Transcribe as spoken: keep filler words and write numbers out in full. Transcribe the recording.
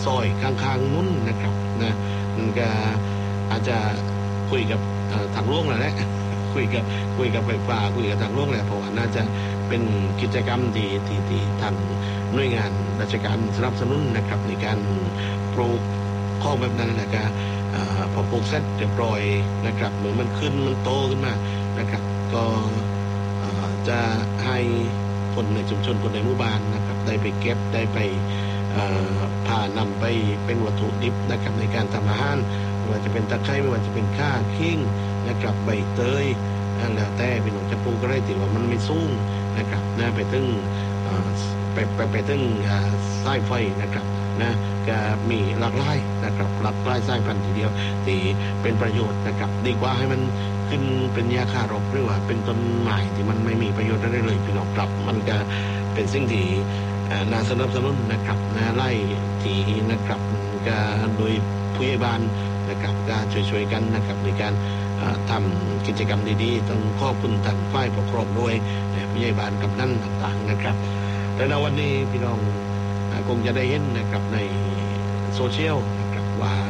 ซอยข้างๆนู้นนะครับนะมันก็อาจจะคุยกับทางโลกแหละคุยกับคุยกับไฟฟ้าคุยกับทางโลกแหละเพราะว่าน่าจะเป็นกิจกรรมที่ที่ที่ทางหน่วยงานราชการสนับสนุนนะครับในการปลูกข้อแบบนั้นแล้วก็พอปลูกเสร็จเรียบร้อยนะครับเหมือนมันขึ้นมันโตขึ้นมานะครับก็จะให้คนในชุมชนคนในหมู่บ้านนะครับได้ไปเก็บได้ไปพานำไปเป็นวัตถุดิบนะครับในการทำอาหารไม่ว่าจะเป็นตะไคร้ไม่ว่าจะเป็นข่าขิงนะครับใบเตยแล้วแต่เป็นของจะปลูกก็ได้ถือว่ามันไม่สูงนะครับนะไปถึงไปไปไปถึงสายไฟนะครับนะก็มีหลากหลายนะครับหลากหลายสายพันธุ์ทีเดียวที่เป็นประโยชน์นะครับดีกว่าให้มันขึ้นเป็นยาฆ่าโรคหรือว่าเป็นต้นไม้ที่มันไม่มีประโยชน์อะไรเลยพี่น้องครับมันก็เป็นสิ่งที่น่าสนับสนุนนะครับนะไล่ทีนะครับก็โดยผู้ใหญ่บ้านนะครับก็ช่วยๆกันนะครับในการทำกิจกรรมดีๆต้องขอบคุณทางฝ่ายปกครองด้วยผู้ใหญ่บ้านกับนั่นต่างๆนะครับและในวันนี้พี่น้องคงจะได้เห็นนะครับในโซเชียลนะครับว่า